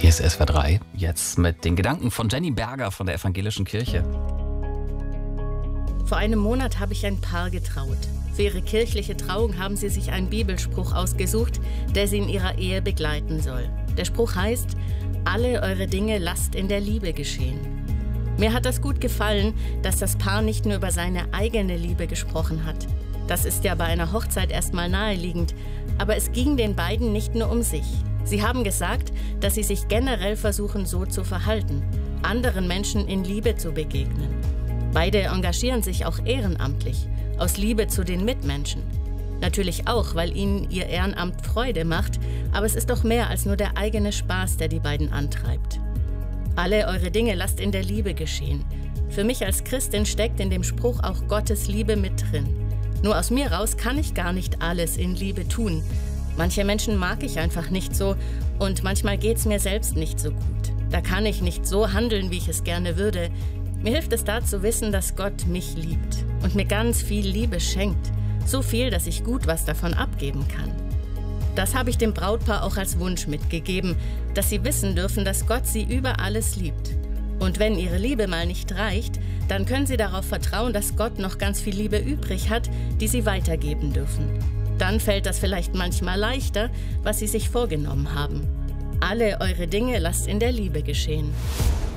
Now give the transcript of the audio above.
Hier ist SWR 3, jetzt mit den Gedanken von Jenny Berger von der Evangelischen Kirche. Vor einem Monat habe ich ein Paar getraut. Für ihre kirchliche Trauung haben sie sich einen Bibelspruch ausgesucht, der sie in ihrer Ehe begleiten soll. Der Spruch heißt: Alle eure Dinge lasst in der Liebe geschehen. Mir hat das gut gefallen, dass das Paar nicht nur über seine eigene Liebe gesprochen hat. Das ist ja bei einer Hochzeit erstmal naheliegend. Aber es ging den beiden nicht nur um sich. Sie haben gesagt, dass sie sich generell versuchen, so zu verhalten, anderen Menschen in Liebe zu begegnen. Beide engagieren sich auch ehrenamtlich, aus Liebe zu den Mitmenschen. Natürlich auch, weil ihnen ihr Ehrenamt Freude macht, aber es ist doch mehr als nur der eigene Spaß, der die beiden antreibt. Alle eure Dinge lasst in der Liebe geschehen. Für mich als Christin steckt in dem Spruch auch Gottes Liebe mit drin. Nur aus mir raus kann ich gar nicht alles in Liebe tun. Manche Menschen mag ich einfach nicht so und manchmal geht's mir selbst nicht so gut. Da kann ich nicht so handeln, wie ich es gerne würde. Mir hilft es da zu wissen, dass Gott mich liebt und mir ganz viel Liebe schenkt. So viel, dass ich gut was davon abgeben kann. Das habe ich dem Brautpaar auch als Wunsch mitgegeben, dass sie wissen dürfen, dass Gott sie über alles liebt. Und wenn ihre Liebe mal nicht reicht, dann können sie darauf vertrauen, dass Gott noch ganz viel Liebe übrig hat, die sie weitergeben dürfen. Dann fällt das vielleicht manchmal leichter, was sie sich vorgenommen haben. Alle eure Dinge lasst in der Liebe geschehen.